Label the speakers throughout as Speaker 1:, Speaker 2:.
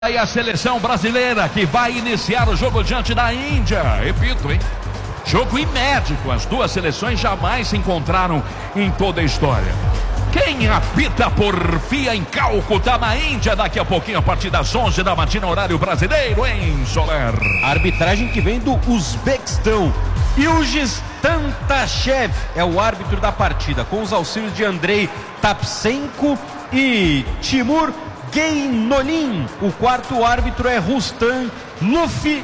Speaker 1: E a seleção brasileira que vai iniciar o jogo diante da Índia. Repito, hein? Jogo inédito. As duas seleções jamais se encontraram em toda a história. Quem apita por via em Calcutá, na Índia, daqui a pouquinho, a partir das 11 da matina, horário brasileiro, hein, Soler?
Speaker 2: A arbitragem que vem do Uzbequistão. Ilgiz Tantashev é o árbitro da partida, com os auxílios de Andrei Tapsenko e Timur Gainolin. O quarto árbitro é Rustam Luflin.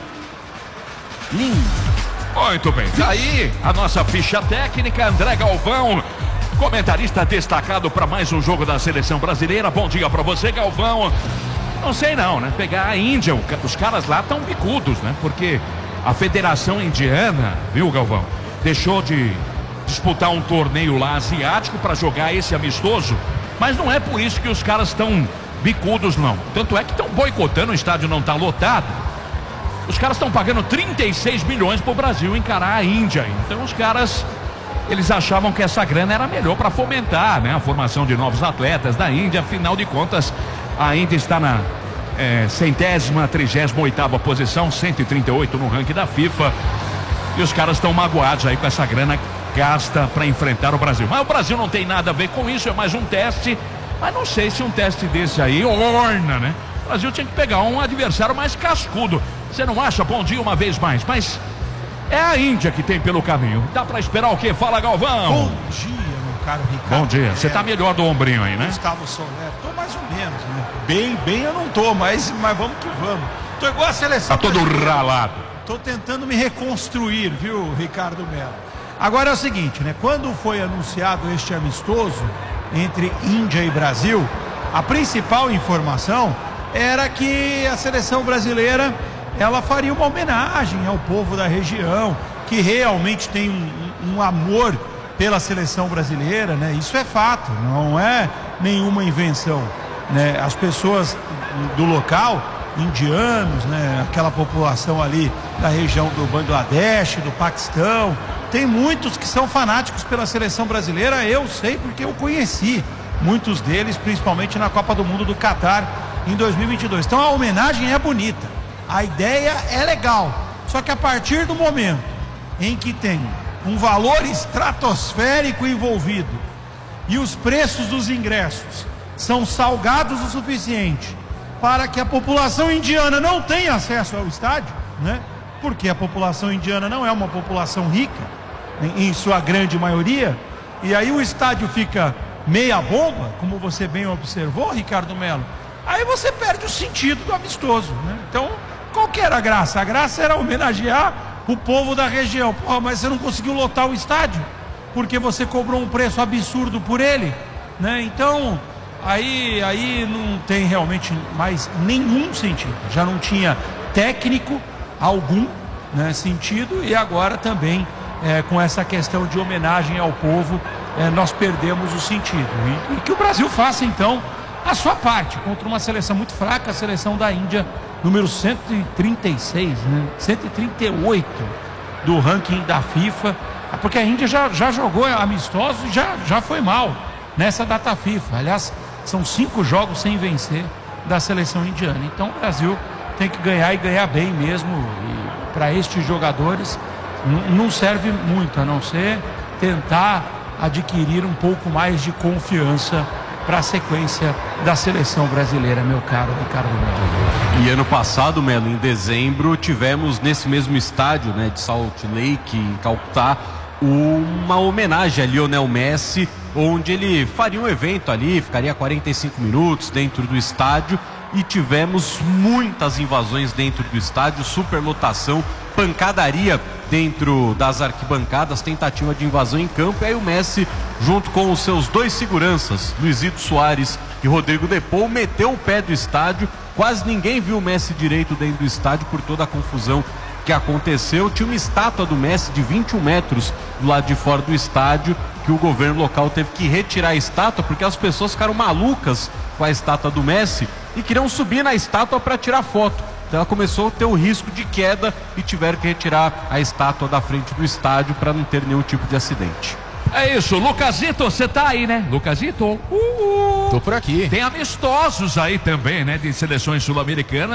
Speaker 1: Muito bem, daí a nossa ficha técnica. André Galvão, comentarista destacado para mais um jogo da seleção brasileira. Bom dia para você, Galvão. Não sei não, né? Pegar a Índia, os caras lá estão bicudos, né? Porque a Federação Indiana, viu, Galvão, deixou de disputar um torneio lá asiático para jogar esse amistoso. Mas não é por isso que os caras estão bicudos, não. Tanto é que estão boicotando, o estádio não está lotado. Os caras estão pagando 36 milhões pro Brasil encarar a Índia. Então os caras, eles achavam que essa grana era melhor para fomentar, né, a formação de novos atletas da Índia. Afinal de contas, a Índia está na 138ª posição, 138 no ranking da FIFA. E os caras estão magoados aí com essa grana gasta para enfrentar o Brasil. Mas o Brasil não tem nada a ver com isso, é mais um teste. Mas não sei se um teste desse aí orna, né? O Brasil tinha que pegar um adversário mais cascudo. Você não acha? Bom dia uma vez mais. Mas é a Índia que tem pelo caminho. Dá pra esperar o quê? Fala, Galvão.
Speaker 3: Bom dia, meu caro Ricardo.
Speaker 1: Bom dia. Você tá melhor do ombrinho aí, né?
Speaker 3: Gustavo Soler. Tô mais ou menos, né? Bem eu não tô, mas vamos que vamos. Tô igual a seleção.
Speaker 1: Tá todo ralado.
Speaker 3: Tô tentando me reconstruir, viu, Ricardo Melo? Agora é o seguinte, né? Quando foi anunciado este amistoso entre Índia e Brasil, a principal informação era que a seleção brasileira ela faria uma homenagem ao povo da região, que realmente tem um amor pela seleção brasileira, né? Isso é fato, não é nenhuma invenção, né? As pessoas do local, indianos, né? Aquela população ali da região do Bangladesh, do Paquistão, tem muitos que são fanáticos pela seleção brasileira. Eu sei porque eu conheci muitos deles, principalmente na Copa do Mundo do Catar em 2022. Então a homenagem é bonita, a ideia é legal, só que a partir do momento em que tem um valor estratosférico envolvido e os preços dos ingressos são salgados o suficiente para que a população indiana não tenha acesso ao estádio, né? Porque a população indiana não é uma população rica, em sua grande maioria, e aí o estádio fica meia bomba, como você bem observou, Ricardo Melo. Aí você perde o sentido do amistoso, né? Então, qual que era a graça? A graça era homenagear o povo da região. Porra, mas você não conseguiu lotar o estádio porque você cobrou um preço absurdo por ele, né? Então, aí não tem realmente mais nenhum sentido. Já não tinha técnico algum, né, sentido, e agora também com essa questão de homenagem ao povo, nós perdemos o sentido. E que o Brasil faça então a sua parte contra uma seleção muito fraca, a seleção da Índia, número 136, né? 138 do ranking da FIFA, porque a Índia já jogou amistosos e já foi mal nessa data FIFA. Aliás, são 5 jogos sem vencer da seleção indiana. Então o Brasil tem que ganhar e ganhar bem mesmo. E para estes jogadores não serve muito, a não ser tentar adquirir um pouco mais de confiança para a sequência da seleção brasileira, meu caro Ricardo Melo.
Speaker 2: E ano passado, Melo, em dezembro, tivemos nesse mesmo estádio, né, de Salt Lake, em Calcutá, uma homenagem a Lionel Messi, onde ele faria um evento ali, ficaria 45 minutos dentro do estádio, e tivemos muitas invasões dentro do estádio, superlotação, pancadaria dentro das arquibancadas, tentativa de invasão em campo. E aí o Messi, junto com os seus 2 seguranças, Luizito Soares e Rodrigo De Paul, meteu o pé do estádio. Quase ninguém viu o Messi direito dentro do estádio por toda a confusão que aconteceu. Tinha uma estátua do Messi de 21 metros do lado de fora do estádio, que o governo local teve que retirar a estátua porque as pessoas ficaram malucas com a estátua do Messi e queriam subir na estátua para tirar foto. Então ela começou a ter o risco de queda e tiveram que retirar a estátua da frente do estádio para não ter nenhum tipo de acidente.
Speaker 1: É isso, Lucasito, você tá aí, né? Lucasito?
Speaker 4: Tô por aqui.
Speaker 1: Tem amistosos aí também, né? De seleções sul-americanas.